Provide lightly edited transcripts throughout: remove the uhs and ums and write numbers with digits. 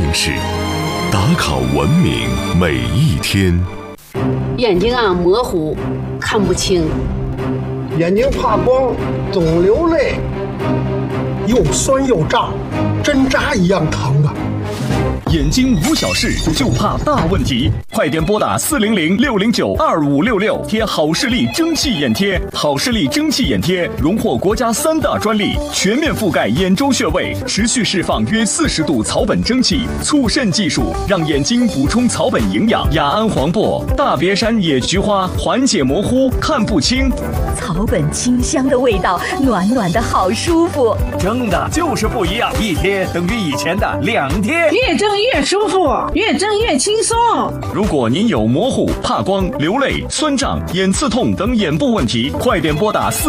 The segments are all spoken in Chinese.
事，打卡文明每一天。 眼睛模糊，看不清； 眼睛怕光，总流泪，又酸又胀，针扎一样疼啊！ 眼睛无小事，就怕大问题。快点拨打400-609-2566，贴好视力蒸汽眼贴。好视力蒸汽眼贴荣获国家3大专利，全面覆盖眼周穴位，持续释放约40度草本蒸汽，促渗技术让眼睛补充草本营养。雅安黄柏、大别山野菊花缓解模糊，看不清。 草本清香的味道，暖暖的好舒服。 蒸的就是不一样，一贴等于以前的2贴。 越蒸越舒服，越蒸越轻松。 如果您有模糊、怕光、流泪、酸胀、眼刺痛等眼部问题，快点拨打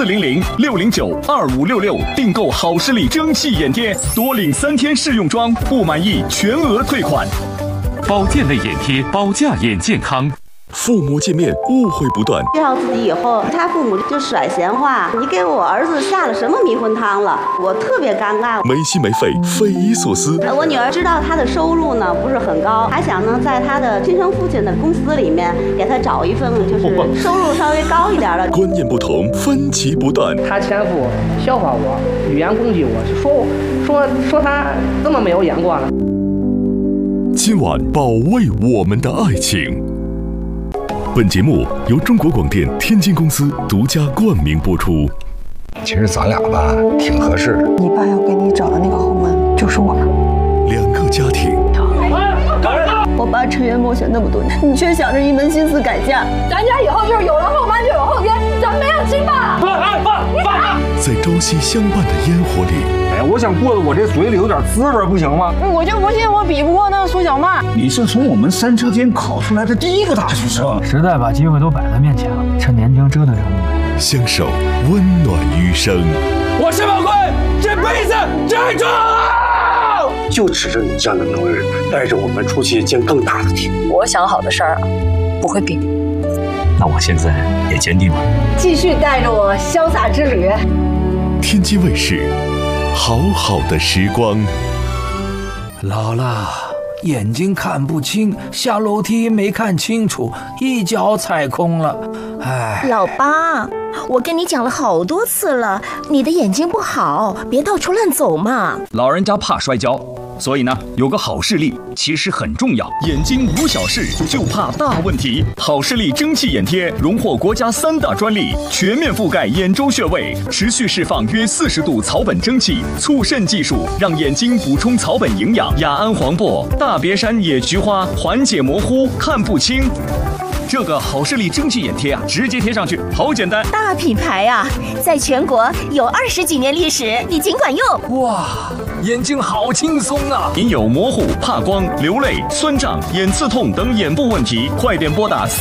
400-609-2566，订购好视力蒸汽眼贴，多领3天试用装，不满意全额退款。 保健类眼贴，保驾眼健康。 父母见面误会不断， 介绍自己以后，他父母就甩闲话：“你给我儿子下了什么迷魂汤了？”我特别尴尬， 没心没肺，匪夷所思。 我女儿知道他的收入呢不是很高，还想呢在他的亲生父亲的公司里面给他找一份就是收入稍微高一点的。 观念不同，分歧不断。 他前夫笑话我，语言攻击我，说他这么没有眼光呢。 今晚保卫我们的爱情。本节目由中国广电天津公司独家冠名播出。 其实咱俩吧挺合适的。 你爸要给你找的那个后门就是我。 2个家庭。 我爸沉冤莫雪那么多年，你却想着一门心思改嫁。 咱家以后就是有了后妈就有后天，咱没有亲爸。 在朝夕相伴的烟火里。 我想过得我这嘴里有点滋味，不行吗？ 我就不信我比不过那个苏小曼。 你是从我们3车间考出来的第1个大学生， 时代把机会都摆在面前了，趁年轻折腾折腾。 相守，温暖余生。 我申宝贵这辈子站住！ 就指着你这样的能人，带着我们出去见更大的天。 我想好的事儿不会变。 那我现在也坚定了， 继续带着我潇洒之旅。 天津卫视。好好的时光。 老了，眼睛看不清，下楼梯没看清楚，一脚踩空了。哎， 老八，我跟你讲了好多次了，你的眼睛不好，别到处乱走嘛。 老人家怕摔跤，所以呢，有个好视力其实很重要。眼睛无小事，就怕大问题。好视力蒸汽眼贴荣获国家3大专利，全面覆盖眼周穴位，持续释放约40度草本蒸汽，促渗技术让眼睛补充草本营养。雅安黄柏、大别山野菊花缓解模糊，看不清。这个好视力蒸汽眼贴直接贴上去，好简单。 大品牌在全国有20几年历史，你尽管用。 哇，眼睛好轻松啊！ 您有模糊、怕光、流泪、酸胀、眼刺痛等眼部问题，快点拨打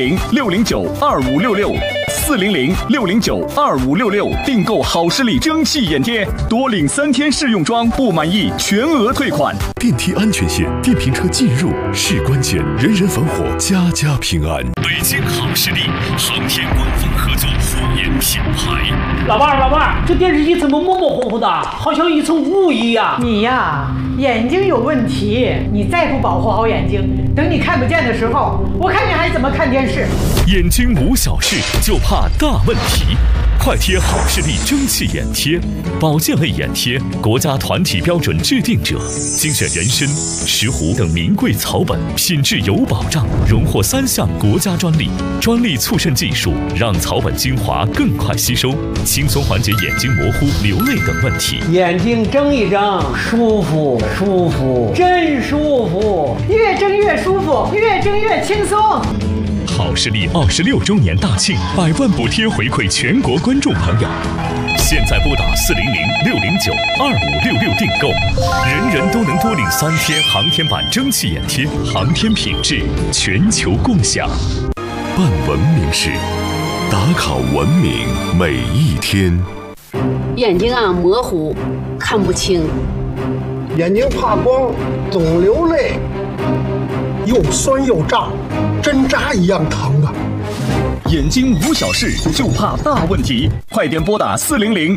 400-609-2566，400-609-2566，订购好视力蒸汽眼贴，多领3天试用装，不满意全额退款。 电梯安全线，电瓶车进入是关键，人人防火，家家平安。 北京好视力，航天官方合作护眼品牌。 老伴，这电视机怎么模模糊糊的，好像一层雾一样。你呀，眼睛有问题，你再不保护好眼睛，等你看不见的时候，我看你还怎么看电视。 眼睛无小事，就怕大问题。快贴好视力蒸汽眼贴，保健类眼贴，国家团体标准制定者，精选人参、石斛等名贵草本，品质有保障，荣获3项国家专利。专利促渗技术让草本精华更快吸收，轻松缓解眼睛模糊、流泪等问题。 眼睛睁一睁，舒服，真舒服，越睁越舒服，越睁越轻松。 好视力26周年大庆，100万补贴回馈全国观众朋友。现在拨打400-609-2566订购，人人都能多领3天航天版蒸汽眼贴，航天品质全球共享。 办文明事，打卡文明每一天。 眼睛模糊，看不清； 眼睛怕光，总流泪，又酸又胀，针扎一样疼啊！ 眼睛无小事，就怕大问题。快点拨打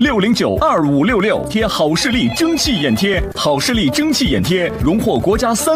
400-609-2566，贴好视力蒸汽眼贴。好视力蒸汽眼贴荣获国家3